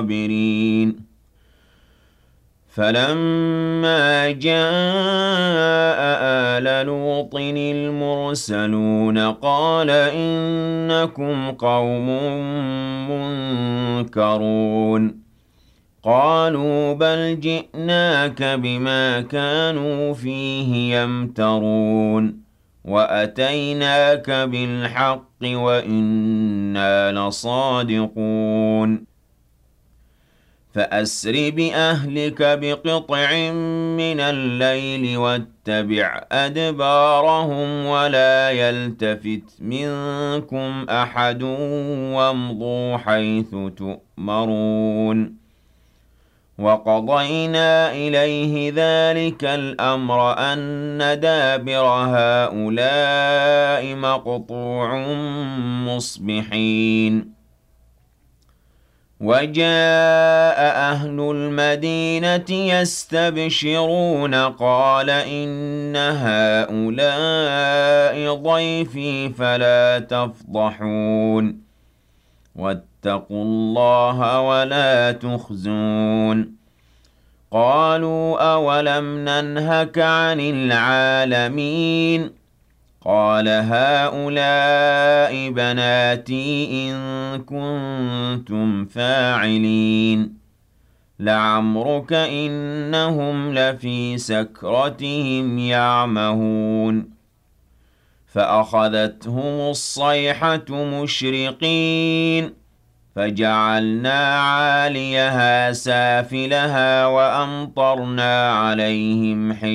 الصابرين فلما جاء آل لوط المرسلون قال إنكم قوم منكرون قالوا بل جئناك بما كانوا فيه يمترون وأتيناك بالحق وإنا لصادقون فأسر بأهلك بقطع من الليل واتبع أدبارهم ولا يلتفت منكم أحد وامضوا حيث تؤمرون وقضينا إليه ذلك الأمر أن دابر هؤلاء مقطوع مصبحين وجاء أهل المدينة يستبشرون قال إن هؤلاء ضيفي فلا تفضحون واتقوا الله ولا تخزون قالوا أولم ننهك عن العالمين قال هؤلاء بناتي إن كنتم فاعلين لعمرك إنهم لفي سكرتهم يعمهون فأخذتهم الصيحة مشرقين فجعلنا عاليها سافلها وأمطرنا عليهم